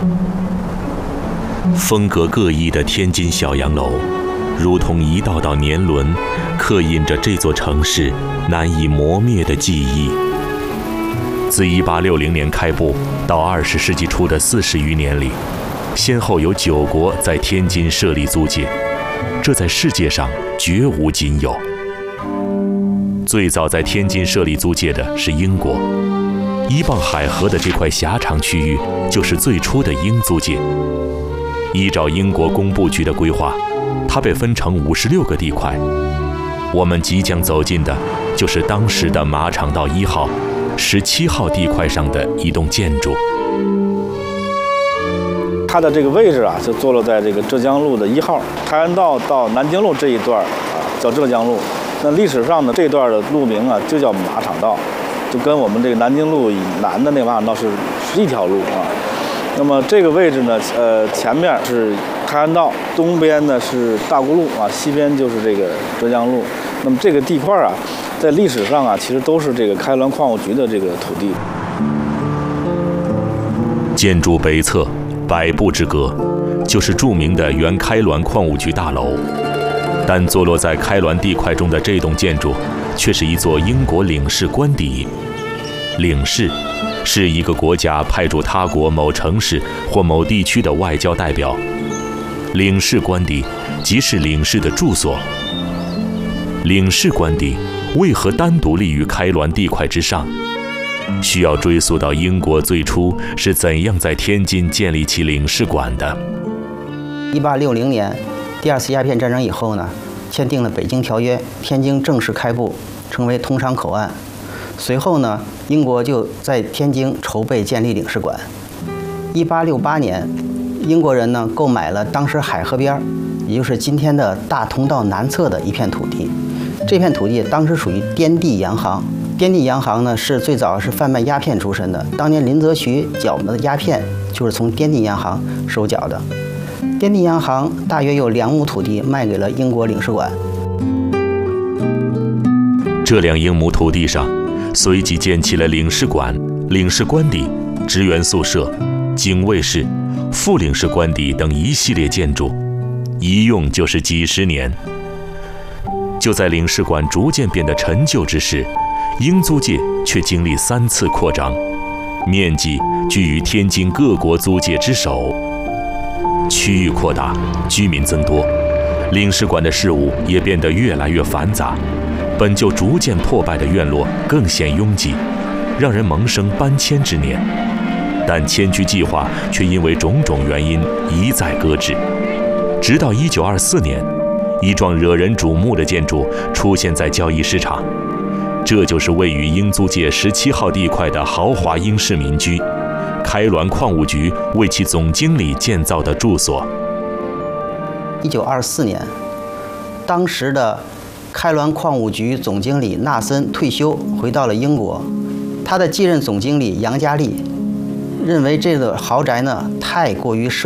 风格各异的天津小洋楼，如同一道道年轮，刻印着这座城市难以磨灭的记忆。自1860年开埠到20世纪初的40余年里，先后有9国在天津设立租界，这在世界上绝无仅有。最早在天津设立租界的是英国，伊傍海河的这块狭长区域就是最初的英租界。依照英国工部局的规划，它被分成56个地块。我们即将走进的就是当时的马场道1号、17号地块上的一栋建筑。 它的这个位置啊，就坐落在这个浙江路的1号，泰安道到南京路这一段叫浙江路。那历史上的这段的路名啊，就叫马场道，就跟我们这个南京路以南的那个马场道是一条路啊。那么这个位置呢，前面是泰安道，东边呢是大沽路啊，西边就是这个浙江路。那么这个地块啊，在历史上啊，其实都是这个开滦矿务局的这个土地。 建筑北侧100步之隔，就是著名的原开滦矿务局大楼。但坐落在开滦地块中的这栋建筑，却是一座英国领事官邸。领事是一个国家派驻他国某城市或某地区的外交代表，领事官邸即是领事的住所。领事官邸为何单独立于开滦地块之上？需要追溯到英国最初是怎样在天津建立起领事馆的。 1860年，第2次鸦片战争以后呢，签订了《北京条约》，天津正式开埠，成为通商口岸。随后呢，英国就在天津筹备建立领事馆。1868年，英国人呢购买了当时海河边，也就是今天的大通道南侧的一片土地。这片土地当时属于滇地洋行。滇地洋行呢是最早是贩卖鸦片出身的，当年林则徐缴的鸦片就是从滇地洋行收缴的。滇地洋行大约有2亩土地卖给了英国领事馆。 这2英亩土地上，随即建起了领事馆、领事官邸、职员宿舍、警卫室、副领事官邸等一系列建筑，一用就是几十年。就在领事馆逐渐变得陈旧之时，英租界却经历3次扩张，面积居于天津各国租界之首。区域扩大，居民增多，领事馆的事务也变得越来越繁杂，本就逐渐破败的院落更显拥挤，让人萌生搬迁之念。但迁居计划却因为种种原因一再搁置，直到1924年，一幢惹人瞩目的建筑出现在交易市场，这就是位于英租界17号地块的豪华英式民居，开滦矿务局为其总经理建造的住所。 1924年，当时的开滦矿务局总经理纳森退休，回到了英国。他的继任总经理杨家利认为这个豪宅呢太过于